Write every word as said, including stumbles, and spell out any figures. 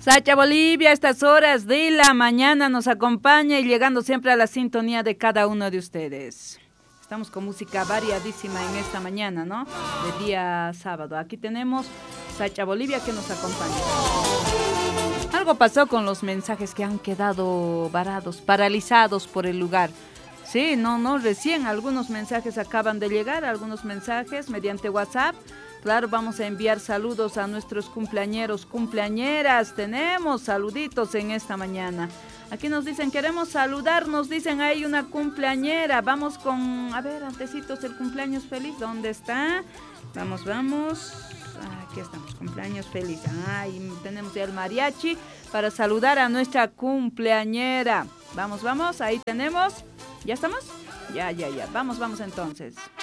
Sacha Bolivia, a estas horas de la mañana nos acompaña y llegando siempre a la sintonía de cada uno de ustedes. Estamos con música variadísima en esta mañana, ¿no? De día sábado. Aquí tenemos Sacha Bolivia que nos acompaña. Algo pasó con los mensajes que han quedado varados, paralizados por el lugar. Sí, no, no, recién algunos mensajes acaban de llegar, algunos mensajes mediante WhatsApp. Claro, vamos a enviar saludos a nuestros cumpleañeros, cumpleañeras. Tenemos saluditos en esta mañana. Aquí nos dicen, queremos saludar, nos dicen, hay una cumpleañera. Vamos con, a ver, antecitos, el cumpleaños feliz, ¿dónde está? Vamos, vamos. Aquí estamos, cumpleaños feliz. Ahí tenemos ya el mariachi para saludar a nuestra cumpleañera. Vamos, vamos, ahí tenemos. ¿Ya estamos? Ya, ya, ya. Vamos, vamos entonces.